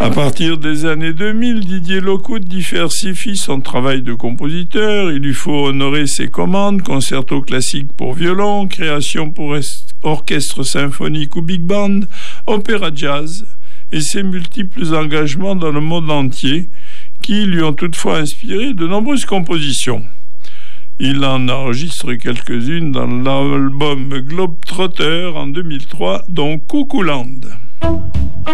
À partir des années 2000, Didier Lockwood diversifie son travail de compositeur. Il lui faut honorer ses commandes, concertos classiques pour violon, créations pour orchestre symphonique ou big band, opéra jazz et ses multiples engagements dans le monde entier qui lui ont toutefois inspiré de nombreuses compositions. Il en enregistre quelques-unes dans l'album Globetrotter en 2003, dont Cuckooland.